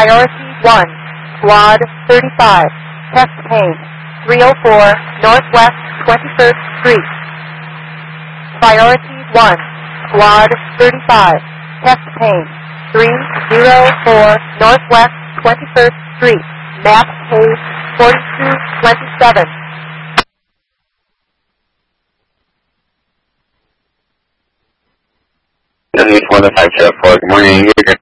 Priority 1, Squad 35, Test Pane, 304 Northwest 21st Street. Priority 1, Squad 35, Test Pane, 304 Northwest 21st Street, map page 4227. This is 1504. Good morning.